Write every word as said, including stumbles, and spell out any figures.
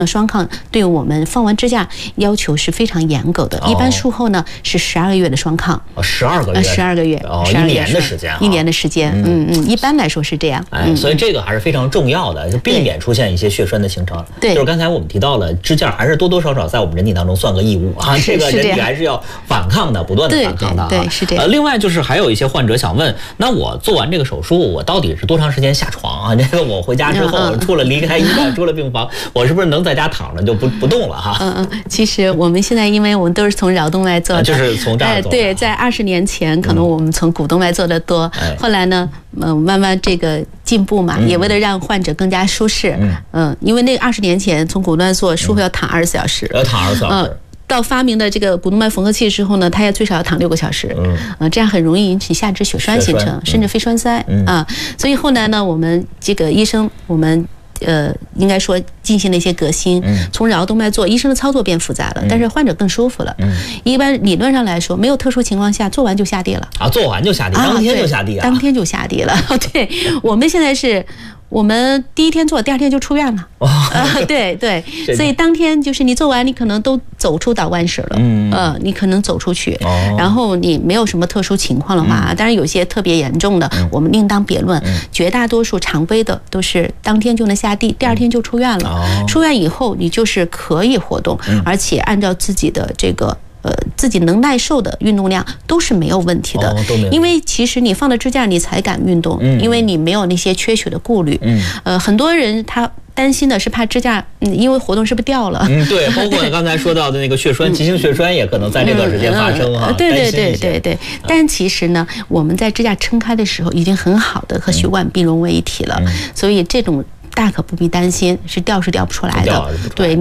双抗对我们放完支架要求是非常严格的，哦、一般术后呢是十二个月的双抗， 十二个月， 十二个月， 哦，一年的时间， 一年的时间，嗯嗯，一般来说是这样。 哎，所以这个还是非常重要的，就避免出现一些血栓的形成。 对， 就是刚才我们提到了支架，还是多多少少在我们人体当中算个异物啊，这个人体还是要反抗的，不断的反抗的啊。 对，是这样。 呃，另外就是还有一些患者想问，那我做完这个手术，我到底是多长时间下床啊？这个我回家之后，除了离开医院，出了病房，我是不是能在家躺着就不不动了哈？ 嗯嗯，其实我们现在因为我们都是从桡动脉做的， 就是从这儿做。 对，在二十年前可能我们从股动脉做的多，后来呢，嗯，慢慢这个进步嘛，也为了让患者更加舒适，嗯，因为那二十年前从股动脉做术后要躺二十四小时， 要躺二十四小时。 到发明的这个股动脉缝合器之后呢，它要最少要躺六个小时，嗯，呃，这样很容易引起下肢血栓形成，甚至肺栓塞啊。所以后来呢，我们这个医生，我们。呃，应该说进行了一些革新，从桡动脉做，医生的操作变复杂了，但是患者更舒服了。一般理论上来说，没有特殊情况下做完就下地了啊， 做完就下地，当天就下地啊， 当天就下地了。对，我们现在是。我们第一天做，第二天就出院了。哦，呃、对对，所以当天就是你做完，你可能都走出导弯室了。嗯，呃，你可能走出去，哦、然后你没有什么特殊情况的话，嗯、当然有些特别严重的，嗯、我们另当别论。嗯、绝大多数常规的都是当天就能下地，第二天就出院了。哦、出院以后，你就是可以活动，嗯、而且按照自己的这个。呃，自己能耐受的运动量都是没有问题的，哦、因为其实你放了支架，你才敢运动，嗯、因为你没有那些缺血的顾虑。嗯，呃，很多人他担心的是怕支架，嗯，因为活动是不是掉了？ 嗯，对，包括刚才说到的那个血栓，急性血栓也可能在这段时间发生哈。 嗯嗯、对对对对对，但其实呢，我们在支架撑开的时候，已经很好的和血管并融为一体了，嗯、所以这种大可不必担心，是掉是掉不出来的。对。